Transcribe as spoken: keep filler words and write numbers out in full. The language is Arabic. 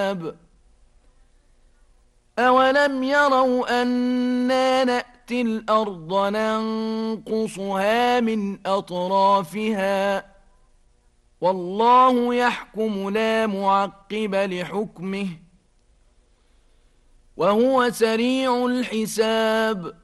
أولم يروا أنا نأتي الأرض ننقصها من أطرافها والله يحكم لا معقب لحكمه وهو سريع الحساب